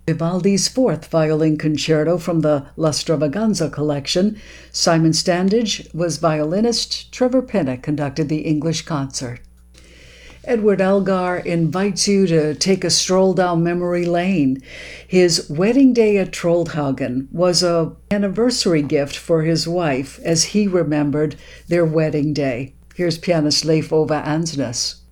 Vivaldi's Fourth Violin Concerto from the La Stravaganza collection. Simon Standage was violinist. Trevor Pinnock conducted the English concert. Edward Elgar invites you to take a stroll down memory lane. His wedding day at Trollhaugen was an anniversary gift for his wife as he remembered their wedding day. Here's pianist Leif Ove Ansnes.